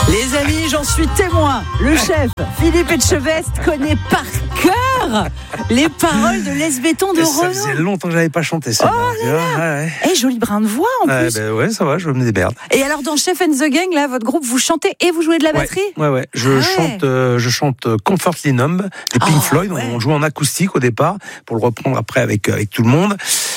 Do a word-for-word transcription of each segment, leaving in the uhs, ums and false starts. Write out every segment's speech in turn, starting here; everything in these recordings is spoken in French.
Les amis, j'en suis témoin. Le chef, Philippe Etchebest, connaît par cœur les paroles de Laisse Béton de Ça Renaud. faisait longtemps que j'avais pas chanté ça. Oh là là. Ouais, ouais. Eh, joli brin de voix en Ouais, plus. ben ouais, ça va, je me démerde. Et alors dans Chef and the Gang, là, votre groupe, vous chantez et vous jouez de la batterie? Ouais, ouais, ouais. Je Ah ouais. chante, euh, je chante Comfortably Numb des Pink Oh, Floyd. ouais. On joue en acoustique au départ pour le reprendre après avec avec tout le monde.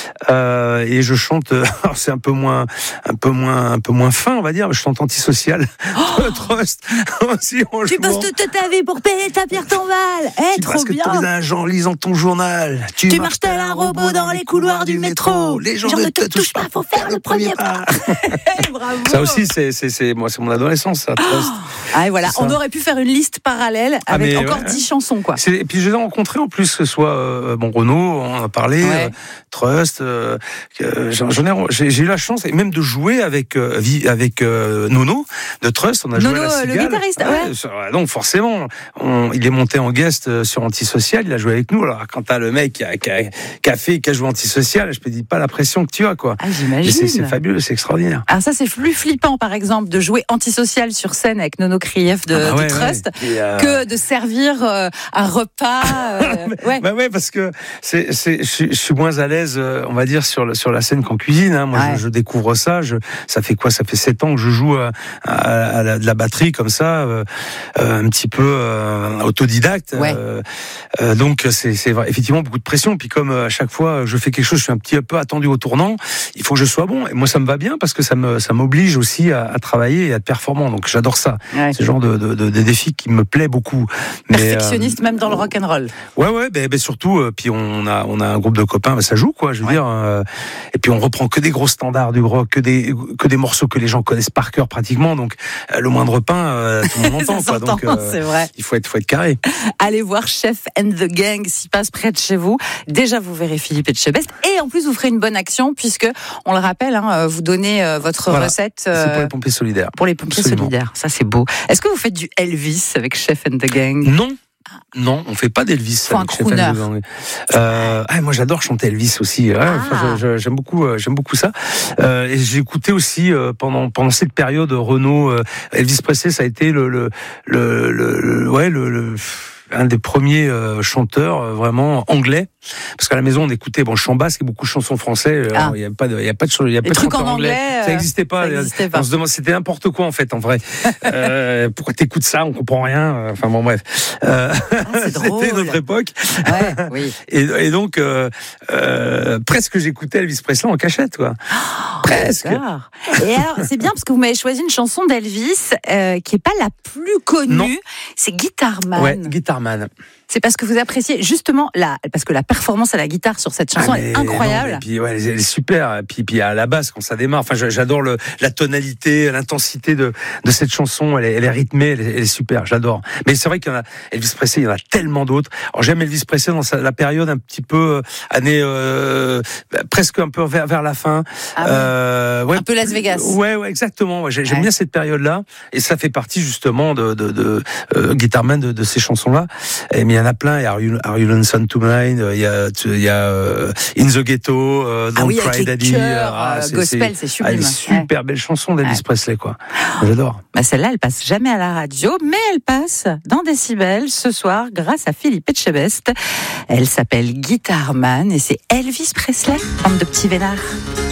Euh, et je chante, euh, alors c'est un peu moins, un peu moins, un peu moins fin, on va dire. Mais je chante Antisocial, Oh Trust aussi en tu jouant. passes toute ta vie pour payer ta pierre tombale. Eh, Tu trop passes que bien. ton visage en lisant ton journal. Tu, Tu marches tel un robot dans les couloirs du métro. Les gens ne te touchent pas, faut faire le premier pas. Eh, bravo. Ça aussi, c'est, c'est, c'est, moi, c'est mon adolescence, ça. Trust. Ah, et voilà, C'est ça. on aurait pu faire une liste parallèle Ah, avec mais encore ouais. dix chansons, quoi. C'est, et puis je les ai rencontrés en plus, que ce soit euh, bon Renaud, on en a parlé, Ouais. euh, Trust. Euh, euh, j'en j'en ai, j'ai, j'ai eu la chance et même de jouer avec euh, vi- avec euh, Nono de Trust. On a joué Nono, à la le Cigale. guitariste, ouais. ça- Donc forcément, on, il est monté en guest euh, sur Antisocial. Il a joué avec nous. Alors quand t'as le mec qui a, qui a, qui a fait, qui a joué Antisocial, je te dis pas la pression que tu as, quoi. Ah, Mais j'imagine. c'est, c'est fabuleux, c'est extraordinaire. Alors ça, c'est plus flippant, par exemple, de jouer Antisocial sur scène avec Nono Krief de, Ah bah de ouais, Trust, ouais. Et, euh, que de servir euh, un repas. euh, ouais. Bah ouais, parce que c'est, c'est, je, suis- je suis moins à l'aise, euh, on va dire, sur, le, sur la scène qu'en cuisine. Hein. Moi, Ouais. je, je découvre ça. Je, ça fait quoi? Ça fait sept ans que je joue à, à, à la, de la batterie comme ça, euh, euh, un petit peu euh, autodidacte. Ouais. Euh, euh, donc, c'est, c'est vrai, effectivement beaucoup de pression. Puis comme euh, à chaque fois je fais quelque chose, je suis un petit peu attendu au tournant. Il faut que je sois bon. Et moi, ça me va bien parce que ça me, ça m'oblige aussi à, à travailler et à être performant. Donc, j'adore ça. Ouais. C'est le genre de, de, de, de défi qui me plaît beaucoup. Mais, euh, Perfectionniste, même dans le rock'n'roll. Ouais, ouais, ben, ben surtout, euh, puis on a, on a un groupe de copains, ben ça joue, quoi, je veux Ouais. dire. Euh, et puis on reprend que des gros standards du rock, que des, que des morceaux que les gens connaissent par cœur pratiquement. Donc euh, le moindre pain, euh, tout le monde entend, Ça quoi. Donc s'entend, c'est vrai. il faut être, faut être carré. Allez voir Chef and the Gang s'il passe près de chez vous. Déjà, vous verrez Philippe Etchebest. Et en plus, vous ferez une bonne action puisque, on le rappelle, hein, vous donnez euh, votre Voilà. recette C'est pour euh, les pompiers solidaires. pour les pompiers Absolument. solidaires. Ça, c'est beau. Est-ce que vous faites du Elvis avec Chef and the Gang? Non. Non, on fait pas d'Elvis. Faut un avec Chef crooner. and the Gang. Euh, ah, moi, j'adore chanter Elvis aussi. Ouais, Ah. enfin, je- je- j'aime beaucoup, euh, j'aime beaucoup ça. Euh, et j'ai écouté aussi euh, pendant pendant cette période Renaud, euh, Elvis Presley, ça a été le le le, le, le- ouais le, le un des premiers euh, chanteurs euh, vraiment anglais, parce qu'à la maison on écoutait, bon, chant basque et beaucoup de chansons françaises. Ah. Il y a pas de, il y a pas de, ch- il y a pas de trucs chanteurs en anglais, euh, ça n'existait pas. ça existait pas. On se demande, c'était n'importe quoi en fait, en vrai. euh, pourquoi t'écoutes ça, on comprend rien. Enfin bon, bref. Euh, c'est drôle. c'était notre époque. Ouais, oui. Et, et donc euh, euh, presque j'écoutais Elvis Presley en cachette, quoi. Presque. D'accord. Et alors, c'est bien parce que vous m'avez choisi une chanson d'Elvis euh, qui est pas la plus connue. Non. C'est Guitarman. Ouais, Guitarman. C'est parce que vous appréciez justement la, parce que la performance à la guitare sur cette chanson Ah, est mais incroyable. non, mais puis ouais, elle est elle est super. Et puis, puis à la base quand ça démarre, enfin je- j'adore le, la tonalité, l'intensité de, de cette chanson. Elle est, elle est rythmée, elle est, elle est super. J'adore. Mais c'est vrai qu'il y en a Elvis Presley, il y en a tellement d'autres. Alors j'aime Elvis Presley dans sa, la période un petit peu euh, année euh, presque un peu vers, vers la fin. Ah ouais. Euh, ouais, Un peu Las Vegas. Ouais, ouais, exactement. Ouais, j'ai- j'aime Ouais. bien cette période-là, et ça fait partie justement de, de, de euh, Guitarman, de, de ces chansons-là. Et mais il y en a plein. Il y a Are You, Are You Lonesome Tonight, il y a, il y a euh, In the Ghetto, euh, Don't Ah oui, avec Cry les Daddy. chœurs, Ah, euh, c'est- gospel, c'est sublime. Ah, une super belle chanson d'Elvis Ouais. Presley, quoi. J'adore. Bah celle-là, elle passe jamais à la radio, mais elle passe dans Décibel ce soir grâce à Philippe Etchebest. Elle s'appelle Guitarman et c'est Elvis Presley, bande de petits vénards.